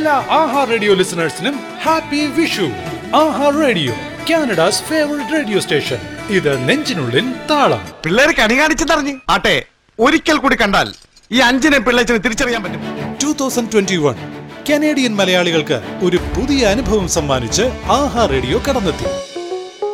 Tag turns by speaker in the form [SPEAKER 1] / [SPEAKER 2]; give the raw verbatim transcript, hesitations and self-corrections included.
[SPEAKER 1] എല്ലാ ആഹാ radio ലിസണേഴ്സിനും happy Vishu. ആഹാ radio, Canada's favourite radio station. ഇത് നെഞ്ചിനുള്ളിൽ താളം.
[SPEAKER 2] പിള്ളേര് കണി കാണിച്ചെന്നറിഞ്ഞ് ആട്ടെ, ഒരിക്കൽ കൂടി കണ്ടാൽ ഈ അഞ്ചിനെ പിള്ളേച്ചിനെ തിരിച്ചറിയാൻ പറ്റും.
[SPEAKER 1] Two thousand twenty one Canadian മലയാളികൾക്ക് ഒരു പുതിയ അനുഭവം സമ്മാനിച്ച് ആഹാ റേഡിയോ കടന്നെത്തി.